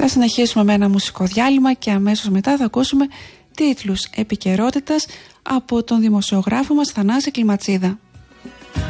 Θα συνεχίσουμε με ένα μουσικό διάλειμμα και αμέσως μετά θα ακούσουμε τίτλους επικαιρότητας από τον δημοσιογράφο μας Θανάση Κλιματσίδα.